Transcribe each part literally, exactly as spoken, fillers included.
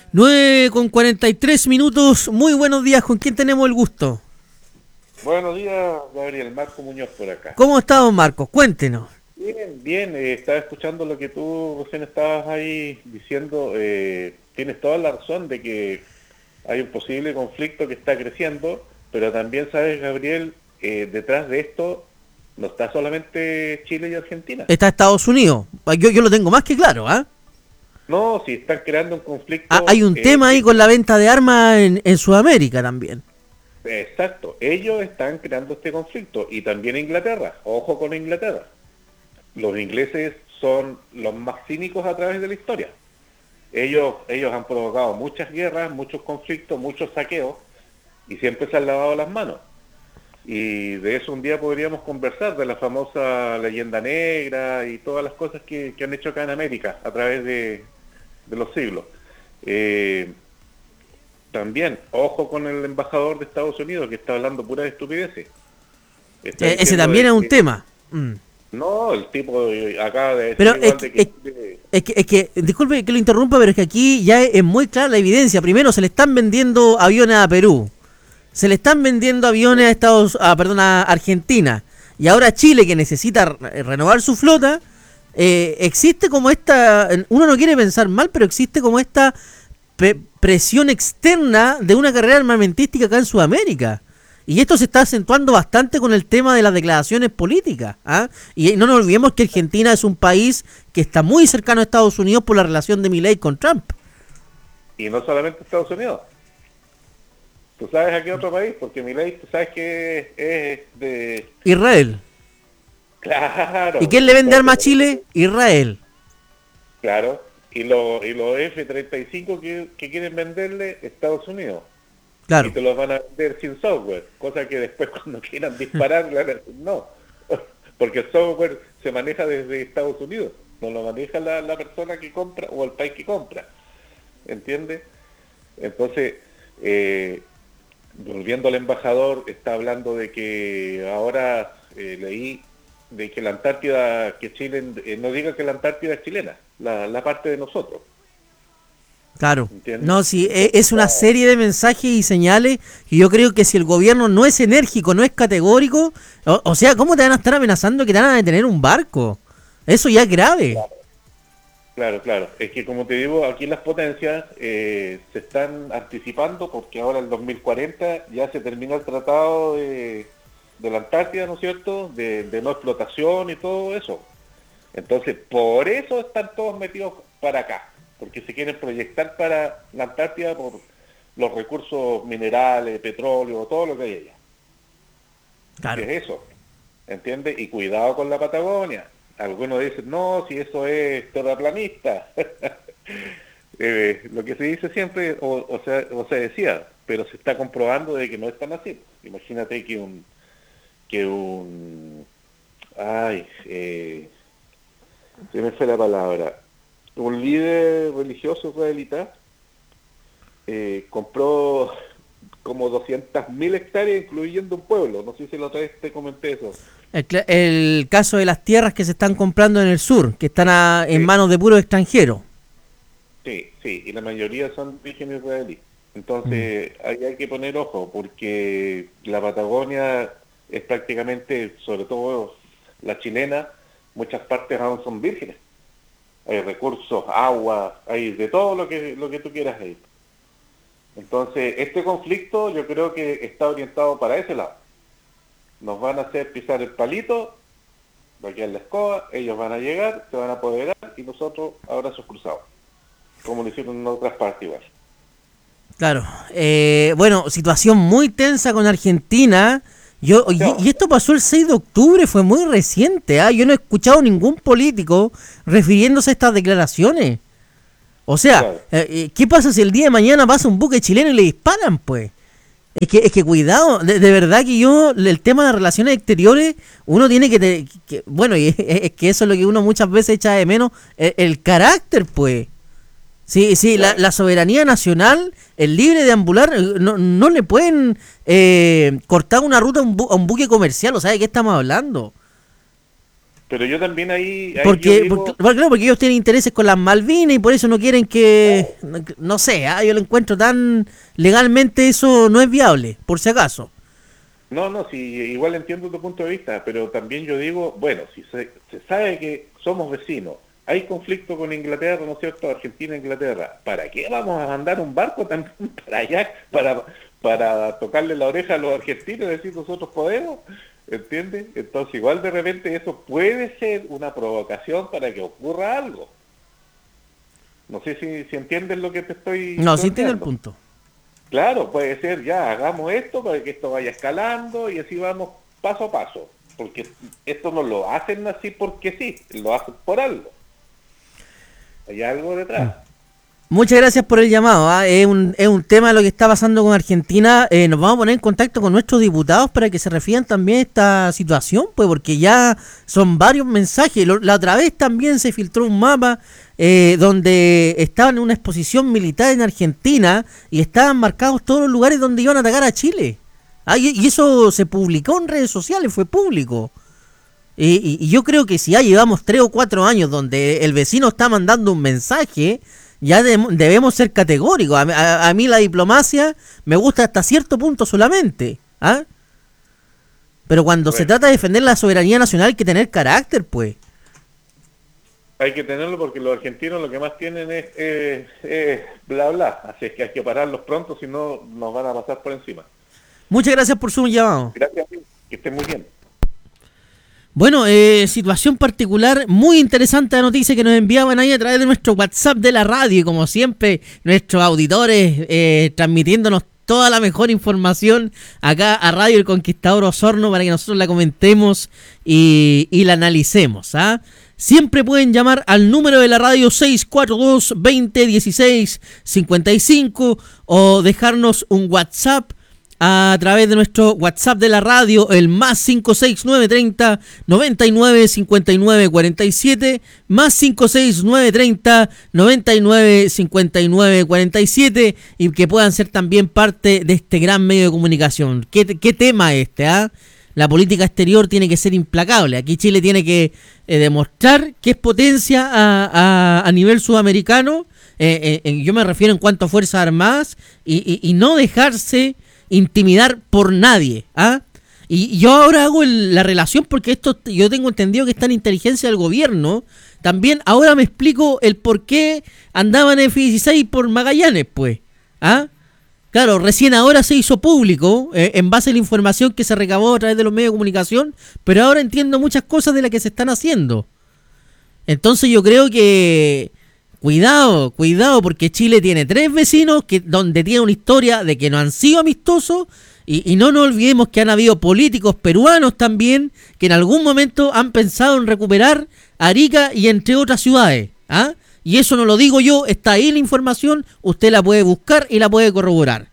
nueve con cuarenta y tres minutos. Muy buenos días. ¿Con quién tenemos el gusto? Buenos días, Gabriel. Marco Muñoz por acá. ¿Cómo está, don Marcos? Cuéntenos. Bien, bien. Eh, estaba escuchando lo que tú recién estabas ahí diciendo. Eh, tienes toda la razón de que hay un posible conflicto que está creciendo, pero también sabes, Gabriel, eh, detrás de esto no está solamente Chile y Argentina. Está Estados Unidos. Yo, yo lo tengo más que claro, ¿ah? ¿eh? No, si están creando un conflicto... Ah, hay un eh, tema ahí con la venta de armas en, en Sudamérica también. Exacto, ellos están creando este conflicto y también Inglaterra, ojo con Inglaterra. Los ingleses son los más cínicos a través de la historia. Ellos, ellos han provocado muchas guerras, muchos conflictos, muchos saqueos y siempre se han lavado las manos. Y de eso un día podríamos conversar, de la famosa leyenda negra y todas las cosas que, que han hecho acá en América a través de, de los siglos. Eh, También, ojo con el embajador de Estados Unidos que está hablando puras estupideces. Está Eh, ese diciendo también de es un que- tema. Mm. No, el tipo de- acaba de decir Pero es igual que, de que... es, es que, es que, disculpe que lo interrumpa, pero es que aquí ya es, es muy clara la evidencia. Primero, se le están vendiendo aviones a Perú. Se le están vendiendo aviones a Estados, a, perdón, a Argentina. Y ahora Chile, que necesita re- renovar su flota, eh, existe como esta, uno no quiere pensar mal, pero existe como esta pe- presión externa de una carrera armamentística acá en Sudamérica. Y esto se está acentuando bastante con el tema de las declaraciones políticas, ¿ah? Y no nos olvidemos que Argentina es un país que está muy cercano a Estados Unidos por la relación de Milei con Trump. Y no solamente Estados Unidos. ¿Tú sabes a qué otro país? Porque mi ley, tú sabes que es, es de... Israel. Claro. ¿Y quién le vende armas a Chile? Israel. Claro. Y los y los F treinta y cinco que, que quieren venderle Estados Unidos. Claro. Y te los van a vender sin software. Cosa que después cuando quieran disparar, la- no. Porque el software se maneja desde Estados Unidos. No lo maneja la, la persona que compra o el país que compra. ¿Entiendes? Entonces... Eh, volviendo al embajador, está hablando de que ahora eh, leí de que la Antártida, que Chile, eh, no diga que la Antártida es chilena, la, la parte de nosotros. Claro. ¿Entiendes? No, sí, e- es una serie de mensajes y señales y yo creo que si el gobierno no es enérgico, no es categórico, o, o sea, ¿cómo te van a estar amenazando que te van a detener un barco? Eso ya es grave. Claro, claro. Es que como te digo, aquí las potencias eh, se están anticipando porque ahora en dos mil cuarenta ya se termina el tratado de, de la Antártida, ¿no es cierto? De, de no explotación y todo eso. Entonces, por eso están todos metidos para acá, porque se quieren proyectar para la Antártida por los recursos minerales, petróleo, todo lo que hay allá. Claro. ¿Qué es eso? ¿Entiendes? Y cuidado con la Patagonia. Algunos dicen, no, si eso es terraplanista. eh, lo que se dice siempre, o, o, sea, o se decía, pero se está comprobando de que no es tan así. Imagínate que un, que un, ay, eh, se me fue la palabra, un líder religioso israelita eh, compró como doscientas mil hectáreas, incluyendo un pueblo. No sé si la otra vez te comenté eso. El, cla- el caso de las tierras que se están comprando en el sur, que están a- en Sí. manos de puros extranjeros. Sí, sí, y la mayoría son de origen israelí. Entonces, ahí hay que poner ojo, porque la Patagonia es prácticamente, sobre todo la chilena, muchas partes aún son vírgenes. Hay recursos, agua, hay de todo lo que lo que tú quieras ahí. Entonces, este conflicto yo creo que está orientado para ese lado. Nos van a hacer pisar el palito, va a quedar la escoba, ellos van a llegar, se van a apoderar y nosotros abrazos cruzados, como lo hicieron en otras partes igual. Claro. Eh, bueno, situación muy tensa con Argentina. Yo y, y esto pasó el seis de octubre, fue muy reciente. ¿Ah? Yo no he escuchado ningún político refiriéndose a estas declaraciones. O sea, Claro. eh, eh, ¿qué pasa si el día de mañana pasa un buque chileno y le disparan, pues? Es que, es que cuidado, de, de verdad que yo, el tema de relaciones exteriores, uno tiene que, te- que bueno, y es, es que eso es lo que uno muchas veces echa de menos, el, el carácter, pues. Sí, sí, la, Claro. la soberanía nacional, el libre de ambular, eh, no, no le pueden eh, cortar una ruta a un, bu- a un buque comercial, o sea, ¿de qué estamos hablando? Pero yo también ahí... ahí Porque, yo digo, porque, claro, porque ellos tienen intereses con las Malvinas y por eso no quieren que... No, no sé, ¿ah? Yo lo encuentro tan... Legalmente eso no es viable, por si acaso. no, no, sí, igual entiendo tu punto de vista, pero también yo digo, bueno, si se, se sabe que somos vecinos, hay conflicto con Inglaterra, ¿no es cierto? Argentina e Inglaterra, ¿para qué vamos a mandar un barco también para allá, para, para tocarle la oreja a los argentinos y decir nosotros podemos? ¿Entiendes? Entonces igual de repente eso puede ser una provocación para que ocurra algo. No sé si, si entiendes lo que te estoy No, sí entiendo el planteando. punto. Claro, puede ser, ya, hagamos esto para que esto vaya escalando y así vamos paso a paso. Porque esto no lo hacen así porque sí, lo hacen por algo. Hay algo detrás. Muchas gracias por el llamado. ¿ah? Es un, es un tema lo que está pasando con Argentina. Eh, nos vamos a poner en contacto con nuestros diputados para que se refieran también a esta situación, pues porque ya son varios mensajes. Lo, la otra vez también se filtró un mapa eh, donde estaban en una exposición militar en Argentina y estaban marcados todos los lugares donde iban a atacar a Chile. Ah, y, y eso se publicó en redes sociales, fue público. Y, y, y yo creo que si ya llevamos tres o cuatro años donde el vecino está mandando un mensaje, ya de, debemos ser categóricos. A, a, a mí la diplomacia me gusta hasta cierto punto solamente. ¿ah? Pero cuando bueno. se trata de defender la soberanía nacional hay que tener carácter, pues. Hay que tenerlo porque los argentinos lo que más tienen es, es, es bla bla. Así es que hay que pararlos pronto, si no nos van a pasar por encima. Muchas gracias por su llamado. Gracias, que estén muy bien. Bueno, eh, situación particular, muy interesante la noticia que nos enviaban ahí a través de nuestro WhatsApp de la radio, y como siempre, nuestros auditores eh, transmitiéndonos toda la mejor información acá a Radio El Conquistador Osorno para que nosotros la comentemos y, y la analicemos. ¿ah? Siempre pueden llamar al número de la radio seis cuatro dos, veinte, dieciséis, cincuenta y cinco o dejarnos un WhatsApp a través de nuestro WhatsApp de la radio, el más cinco seis nueve treinta, noventa y nueve, cincuenta y nueve, cuarenta y siete, más cinco seis nueve treinta, noventa y nueve, cincuenta y nueve, cuarenta y siete, y que puedan ser también parte de este gran medio de comunicación. ¿Qué, qué tema este? ¿ah? La política exterior tiene que ser implacable. Aquí Chile tiene que eh, demostrar que es potencia a, a, a nivel sudamericano. Eh, eh, yo me refiero en cuanto a Fuerzas Armadas y, y, y no dejarse intimidar por nadie. ¿ah? Y yo ahora hago el, la relación porque esto yo tengo entendido que está en inteligencia del gobierno. También ahora me explico el por qué andaban F dieciséis por Magallanes, pues. ¿ah? Claro, recién ahora se hizo público eh, en base a la información que se recabó a través de los medios de comunicación, pero ahora entiendo muchas cosas de las que se están haciendo. Entonces yo creo que Cuidado, cuidado, porque Chile tiene tres vecinos que donde tiene una historia de que no han sido amistosos y, y no nos olvidemos que han habido políticos peruanos también que en algún momento han pensado en recuperar Arica y entre otras ciudades. ¿ah? Y eso no lo digo yo, está ahí la información, usted la puede buscar y la puede corroborar.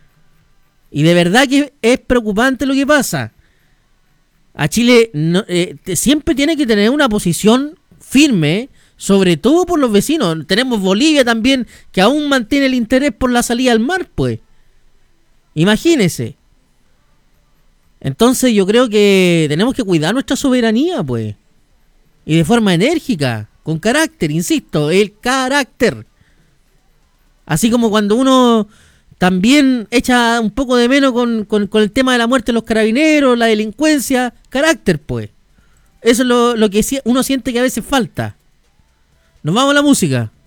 Y de verdad que es preocupante lo que pasa. A Chile no, eh, siempre tiene que tener una posición firme, sobre todo por los vecinos. Tenemos Bolivia también, que aún mantiene el interés por la salida al mar, pues. Imagínese. Entonces yo creo que tenemos que cuidar nuestra soberanía, pues. Y de forma enérgica, con carácter, insisto, el carácter. Así como cuando uno también echa un poco de menos con, con, con el tema de la muerte de los carabineros, la delincuencia, carácter, pues. Eso es lo, lo que uno siente que a veces falta. Nos vamos a la música.